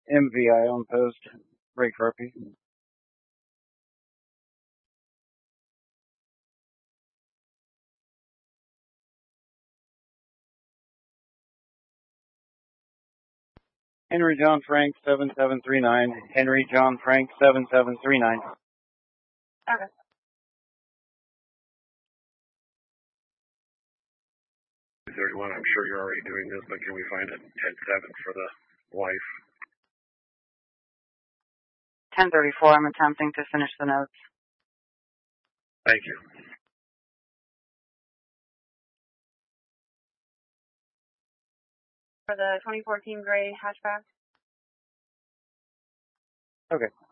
MVI on post. Ray Carpy. Henry John Frank 7739. Henry John Frank 7739. Okay. I'm sure you're already doing this, but can we find it 10-7 for the wife? 1034, I'm attempting to finish the notes. Thank you. For the 2014 gray hatchback? Okay.